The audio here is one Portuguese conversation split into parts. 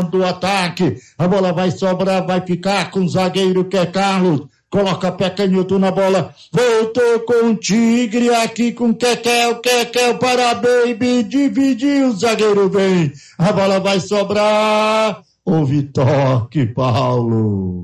comando o ataque. A bola vai sobrar, vai ficar com o zagueiro que é Carlos. Coloca pé canhoto na bola. Voltou com o Tigre aqui com Kekel para Baby. Dividiu, o zagueiro vem. A bola vai sobrar. Houve toque, Paulo.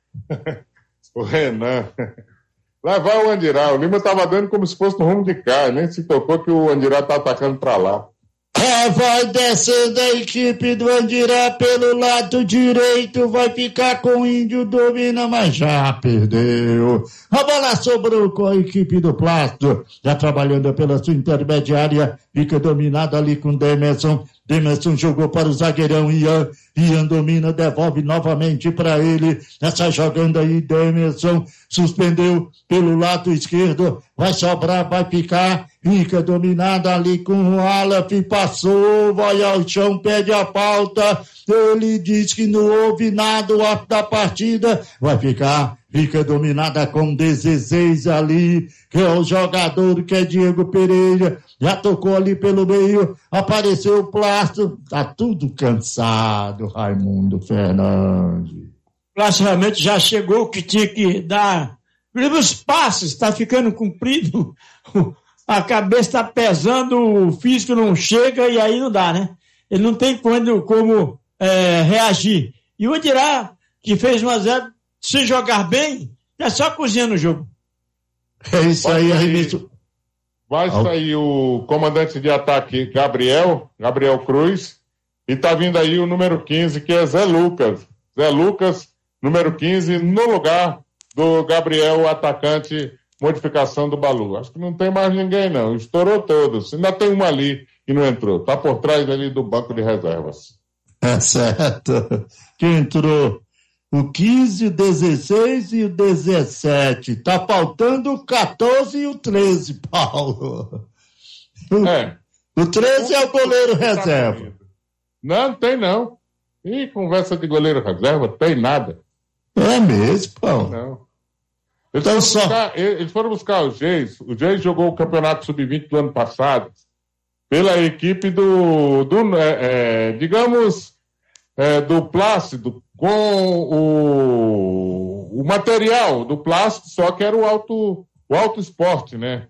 O Renan. Lá vai o Andirá. O Lima estava dando como se fosse no rumo de cá. Nem se tocou que o Andirá está atacando para lá. Vai descendo a equipe do Andirá pelo lado direito, vai ficar com o Índio, domina, mas já perdeu. A bola sobrou com a equipe do Plástico, já trabalhando pela sua intermediária, fica dominada ali com Demerson. Demerson jogou para o zagueirão Ian domina, devolve novamente para ele. Essa jogando aí, Demerson suspendeu pelo lado esquerdo, vai sobrar, vai ficar, fica dominada ali com o Aleph, passou, vai ao chão, pede a falta. Ele diz que não houve nada da partida, vai ficar. Fica dominada com 16 ali, que é o jogador que é Diego Pereira, já tocou ali pelo meio, apareceu o Plástico, tá tudo cansado, Raimundo Fernandes. O Plástico realmente já chegou que tinha que dar, os passes, está ficando comprido, a cabeça está pesando, o físico não chega e aí não dá, né? Ele não tem como reagir. E o Andirá, que fez 1-0, se jogar bem, é só cozinhando o jogo. É isso aí, Arremesso. Vai sair o comandante de ataque, Gabriel Cruz, e tá vindo aí o número 15, que é Zé Lucas. Zé Lucas, número 15, no lugar do Gabriel, atacante, modificação do Balu. Acho que não tem mais ninguém, não. Estourou todos. Ainda tem um ali que não entrou. Tá por trás ali do banco de reservas. É certo. Quem entrou? O 15, o 16 e o 17. Tá faltando o 14 e o 13, Paulo. O 13 é o goleiro reserva. Não tem não. Ih, conversa de goleiro reserva, tem nada. É mesmo, Paulo? Não. Eles foram buscar o Geis. O Geis jogou o Campeonato Sub-20 do ano passado pela equipe do Plácido, com o material do Plástico, só que era o alto esporte, né?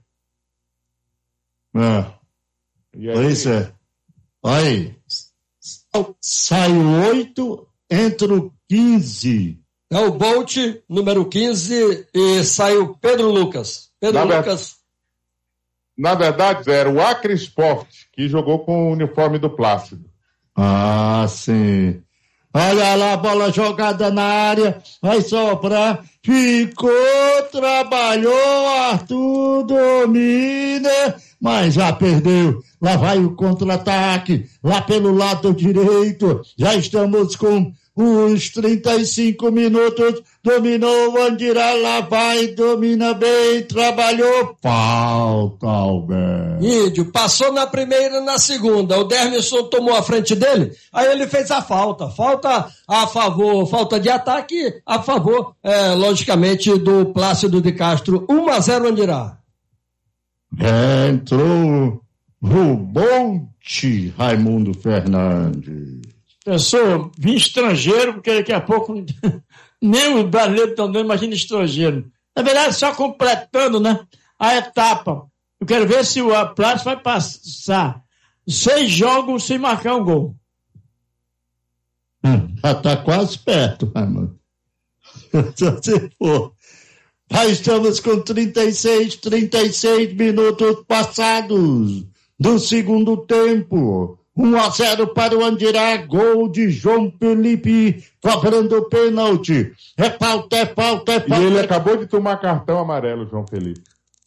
Pois é. Aí, sai o 8, entra o 15. É o Bolt, número 15, e sai o Pedro Lucas. Na verdade, era o Acre Esporte, que jogou com o uniforme do Plácido. Ah, sim. Olha lá, a bola jogada na área, vai sobrar, ficou, trabalhou, Arthur domina, mas já perdeu. Lá vai o contra-ataque, lá pelo lado direito, já estamos com os 35 minutos, dominou o Andirá, lá vai, domina bem, trabalhou, falta, Alberto. Índio, passou na primeira e na segunda, o Dermisson tomou a frente dele, aí ele fez a falta a favor, falta de ataque a favor, logicamente, do Plácido de Castro, 1-0 Andirá. Entrou o Bolt, Raimundo Fernandes. Pensou, vim estrangeiro, porque daqui a pouco nem os brasileiros estão dando, imagina estrangeiro. Na verdade, só completando, né, a etapa. Eu quero ver se o Plástico vai passar 6 jogos sem marcar um gol. Já está quase perto, Raimundo. Se for. Já estamos com 36 minutos passados do segundo tempo. 1-0 para o Andirá, gol de João Felipe, cobrando o pênalti. É falta. E ele acabou de tomar cartão amarelo, João Felipe.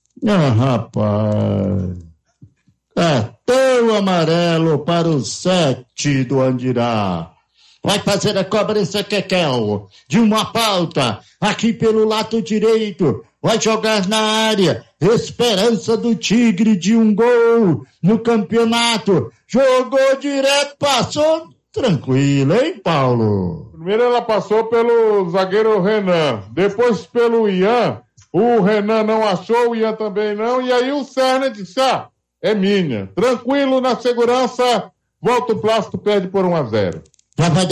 Rapaz. Cartão amarelo para o 7 do Andirá. Vai fazer a cobrança, Kekel, de uma falta, aqui pelo lado direito, vai jogar na área, esperança do Tigre de um gol no campeonato, jogou direto, passou, tranquilo, hein, Paulo? Primeiro ela passou pelo zagueiro Renan, depois pelo Ian, o Renan não achou, o Ian também não, e aí o Serna disse, é minha, tranquilo, na segurança, volta o Plástico, perde por 1-0. Já vai